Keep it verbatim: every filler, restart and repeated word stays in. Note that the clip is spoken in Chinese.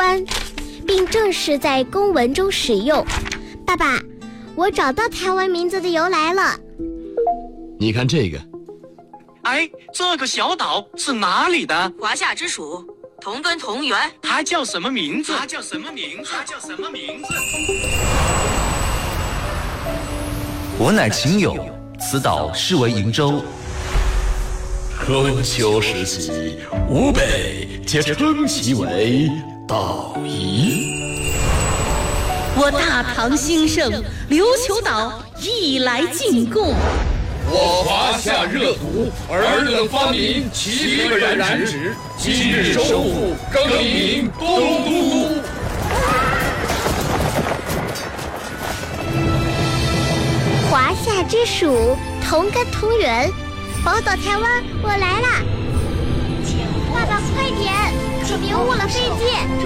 湾，并正式在公文中使用。爸爸，我找到台湾名字的由来了。 你看这个。 哎，这个小岛是哪里的？ 华夏之属，同根同源。 它叫什么名字？ 它叫什么名字？它叫什么名字？ 我乃秦俑，此岛是为瀛洲。 春秋时期，吴北皆称其为岛夷。 我大唐兴盛，琉球岛亦来进贡。 我华夏热毒，尔等发明齐可染指，今日收复，更名东都。 华夏之属，同根同源，宝岛台湾，我来啦！爸爸，快点，可别误了飞机！